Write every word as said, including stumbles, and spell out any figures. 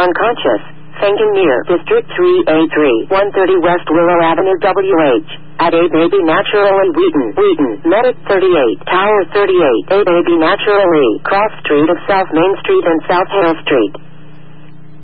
unconscious, fainting near District three A three, one thirty West Willow Avenue W H. At A Baby Naturally Wheaton, Wheaton, Medic thirty-eight, Tower thirty-eight, A Baby Naturally, Cross Street of South Main Street and South Hale Street.